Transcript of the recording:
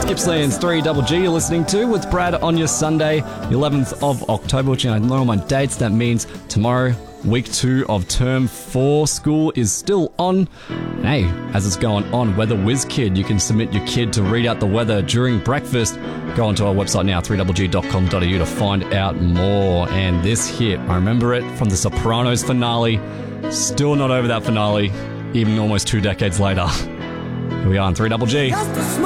Gippsland's 3GG you're listening to with Brad on your Sunday, the 11th of October, which I know my dates. That means tomorrow, week 2 of term 4. School is still on. Hey, as it's going on, Weather Whiz Kid, you can submit your kid to read out the weather during breakfast. Go onto our website now, 3GG.com.au, to find out more. And this hit, I remember it from the Sopranos finale. Still not over that finale, even almost 2 decades later. Here we are on 3GG.